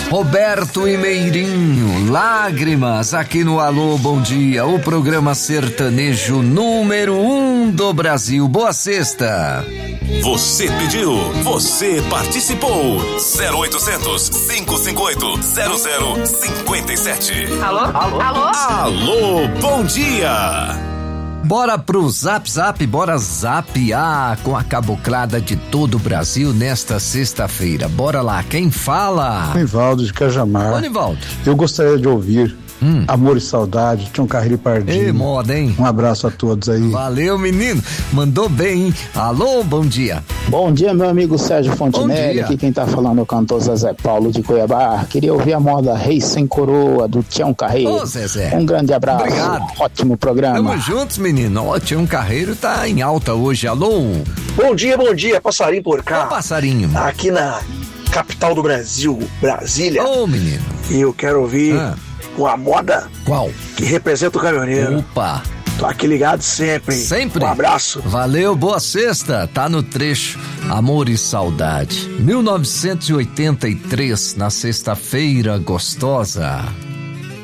Roberto e Meirinho, Lágrimas, aqui no Alô Bom Dia, o programa sertanejo número 1 do Brasil. Boa sexta. Você pediu, você participou. 0800-558-0057. Alô? Alô? Alô? Alô, bom dia. Bora pro Zap, bora zapear com a caboclada de todo o Brasil nesta sexta-feira. Bora lá, quem fala? Nivaldo de Cajamar. Ô, Nivaldo. Eu gostaria de ouvir Amor e Saudade, Tião Carreiro e Pardinho. Ei, moda, hein? Um abraço a todos aí. Valeu, menino. Mandou bem, hein? Alô, bom dia. Bom dia, meu amigo Sérgio Fontinelli. Aqui quem tá falando é o cantor Zezé Paulo de Cuiabá. Queria ouvir a moda Rei Sem Coroa, do Tião Carreiro. Ô, Zezé. Um grande abraço. Obrigado. Ótimo programa. Tamo juntos, menino. Ó, Tião Carreiro tá em alta hoje. Alô? Bom dia, passarinho por cá. Ô, passarinho. Aqui na capital do Brasil, Brasília. Ô, menino. E eu quero ouvir uma moda. Qual? Que representa o caminhoneiro. Opa. Tô aqui ligado sempre. Sempre. Um abraço. Valeu, boa sexta. Tá no trecho Amor e Saudade. 1983, na sexta-feira gostosa.